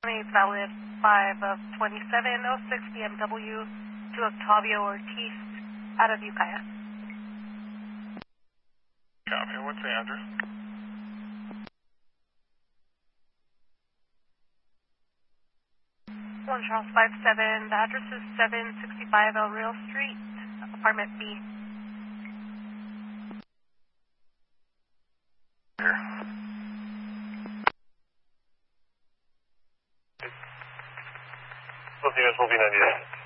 valid 5 of 2706 BMW to Octavio Ortiz out of Ukiah. Copy. What's the address? One Charles 57. The address is 765 El Real Street, apartment B. Here. Los units will be 98.